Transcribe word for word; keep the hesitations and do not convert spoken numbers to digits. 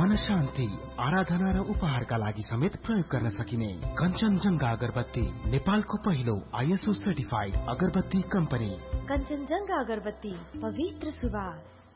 मन शान्ति, आराधना र उपहारका लागि समेत प्रयोग गर्न सकिने कञ्चनजंघा अगरबत्ती, नेपालको पहिलो आईएसओ सर्टिफाइड अगरबत्ती कम्पनी। कञ्चनजंघा अगरबत्ती, पवित्र सुवास।